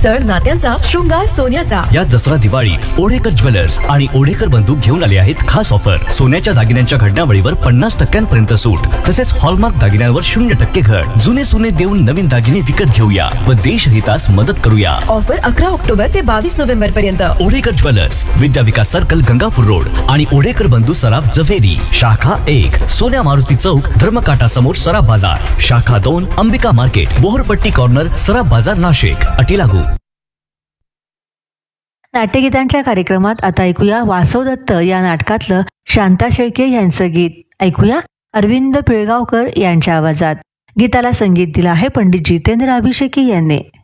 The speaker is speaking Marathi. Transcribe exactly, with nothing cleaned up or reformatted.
सण नात्यांचा, शृंगार सोन्याचा. या दसरा दिवाळी ओढेकर ज्वेलर्स आणि ओढेकर बंधू घेऊन आले आहेत खास ऑफर. सोन्याच्या दागिन्यांच्या घडण्यावळीवर पन्नास टक्क्यांपर्यंत सूट, तसेच हॉलमार्क दागिन्यांवर शून्य टक्के घट. जुने सोने देऊन नवीन दागिने विकत घेऊया व देशहितास मदत करूया. ऑफर अकरा ऑक्टोबर ते बावीस नोव्हेंबर पर्यंत. ओढेकर ज्वेलर्स, विद्या विकास सर्कल, गंगापूर रोड आणि ओढेकर बंधू सराफ, जवेरी. शाखा एक, सोन्या मारुती चौक, धर्मकाटा समोर, सराफ बाजार. शाखा दोन, अंबिका मार्केट, बोहरपट्टी कॉर्नर, सराफ बाजार, नाशिक. अटी लागू. नाट्यगीतांच्या कार्यक्रमात आता ऐकूया वासव दत्त या नाटकातलं शांता शेळके यांचं गीत. ऐकूया अरविंद पिळगावकर यांच्या आवाजात. गीताला संगीत दिलं आहे पंडित जितेंद्र अभिषेकी यांनी.